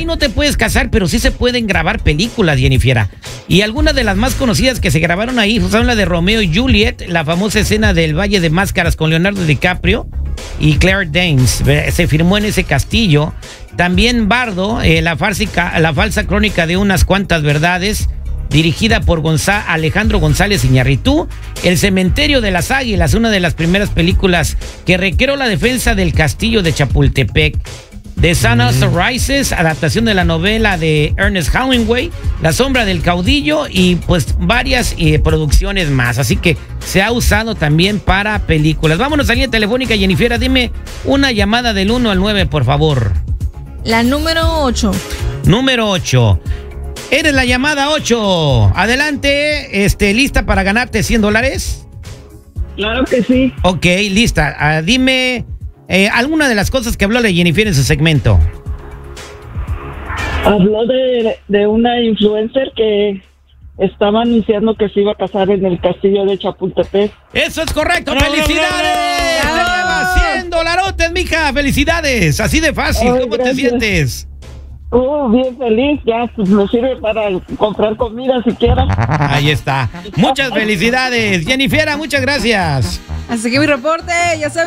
ahí no te puedes casar, pero sí se pueden grabar películas, Jennifer. Y algunas de las más conocidas que se grabaron ahí son la de Romeo y Juliet, la famosa escena del Valle de Máscaras con Leonardo DiCaprio y Claire Danes. Se filmó en ese castillo. También Bardo, la falsa crónica de unas cuantas verdades, dirigida por Alejandro González Iñárritu. El cementerio de las águilas, una de las primeras películas que recreó la defensa del castillo de Chapultepec. The Sun Also Rises, adaptación de la novela de Ernest Hemingway, La sombra del caudillo y pues varias producciones más. Así que se ha usado también para películas. Vámonos a la línea telefónica, Jennifer. Dime una llamada del 1 al 9, por favor. La número 8. Número 8. Eres la llamada 8. Adelante, ¿lista para ganarte $100? Claro que sí. Ok, lista. Dime alguna de las cosas que habló la Jennifer en su segmento. Habló de una influencer que estaba anunciando que se iba a casar en el castillo de Chapultepec. ¡Eso es correcto! ¡Felicidades! ¡Te llevas $100, mija! ¡Felicidades! Así de fácil. ¿Cómo te sientes? Bien feliz, ya pues, me sirve para comprar comida siquiera. Ahí está. Muchas felicidades, Jennifer, muchas gracias. Así que mi reporte, ya sabes.